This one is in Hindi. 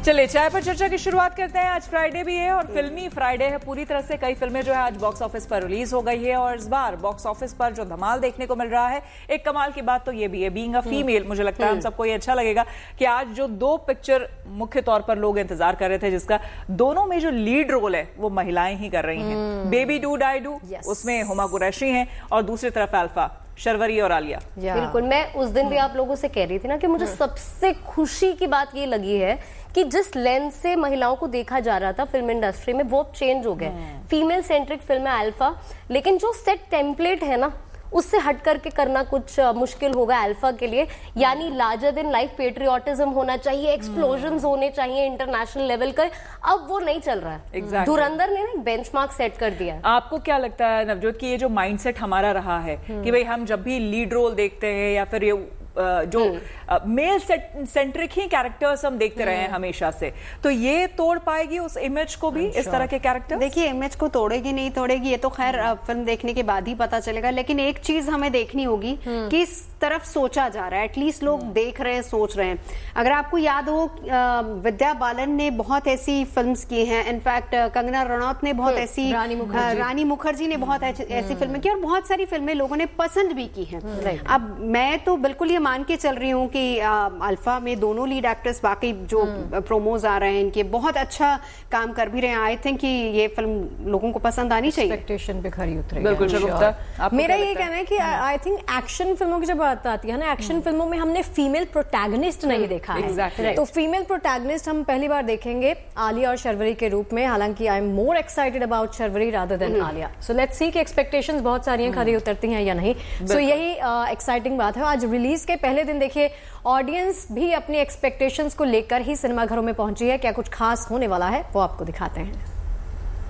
चलिए चाय पर चर्चा की शुरुआत करते हैं। आज फ्राइडे भी है और फिल्मी फ्राइडे है पूरी तरह से। कई फिल्में जो है आज बॉक्स ऑफिस पर रिलीज हो गई है और इस बार बॉक्स ऑफिस पर जो धमाल देखने को मिल रहा है, एक कमाल की बात तो ये भी है, बीइंग अ फीमेल मुझे लगता है हम सबको ये अच्छा लगेगा कि आज जो दो पिक्चर मुख्य तौर पर लोग इंतजार कर रहे थे, जिसका दोनों में जो लीड रोल है वो महिलाएं ही कर रही हैं। बेबी डू डाई डू, उसमें हुमा कुरैशी हैं और दूसरी तरफ अल्फा शर्वरी और आलिया। बिल्कुल, मैं उस दिन भी आप लोगों से कह रही थी ना कि मुझे सबसे खुशी की बात ये लगी है कि जिस लेंस से महिलाओं को देखा जा रहा था फिल्म इंडस्ट्री में वो चेंज हो गया। फीमेल सेंट्रिक फिल्म है अल्फा, लेकिन जो सेट टेम्पलेट है ना उससे हट करके करना कुछ मुश्किल होगा अल्फा के लिए। यानी लार्जर देन लाइफ पेट्रियोटिज्म होना चाहिए, एक्सप्लोजन्स होने चाहिए इंटरनेशनल लेवल का। अब वो नहीं चल रहा है। धुरंधर ने ना बेंचमार्क सेट कर दिया है। आपको क्या लगता है नवजोत कि ये जो माइंडसेट हमारा रहा है कि भाई हम जब भी लीड रोल देखते हैं या फिर ये जो मेल सेंट्रिक ही कैरेक्टर्स हम देखते रहे हैं हमेशा से, तो ये तोड़ पाएगी उस इमेज को भी? इस तरह के कैरेक्टर देखिए, इमेज को तोड़ेगी नहीं तोड़ेगी ये तो खैर फिल्म देखने के बाद ही पता चलेगा, लेकिन एक चीज हमें देखनी होगी कि इस तरफ सोचा जा रहा है, एटलीस्ट लोग देख रहे हैं, सोच रहे हैं। अगर आपको याद हो, विद्या बालन ने बहुत ऐसी फिल्म्स की हैं, इनफैक्ट कंगना रनौत ने बहुत ऐसी, रानी मुखर्जी ने बहुत ऐसी फिल्में की और बहुत सारी फिल्में लोगों ने पसंद भी की हैं। अब मैं तो बिल्कुल मान के चल रही हूँ कि अल्फा में दोनों लीड एक्टर्स, बाकी जो प्रोमोज आ रहे हैं इनके, बहुत अच्छा काम कर भी रहे हैं। आई थिंक कि ये फिल्म लोगों को पसंद आनी चाहिए। एक्सपेक्टेशन पे खरी उतरेगी। बिल्कुल। मेरा ये कहना है कि आई थिंक एक्शन फिल्मों की जब बात आती है ना, एक्शन फिल्मों में हमने फीमेल प्रोटैगनिस्ट नहीं देखा है। तो फीमेल प्रोटैगनिस्ट हम पहली बार देखेंगे आलिया और शर्वरी के रूप में। हालांकि I am more excited about Sharvari rather than Alia. So let's see कि एक्सपेक्टेशंस बहुत सारी हैं, खरी उतरती हैं या नहीं। सो यही एक्साइटिंग बात है। आज रिलीज के पहले दिन देखिए ऑडियंस भी अपनी एक्सपेक्टेशंस को लेकर ही सिनेमा घरों में पहुंची है। क्या कुछ खास होने वाला है वो आपको दिखाते हैं।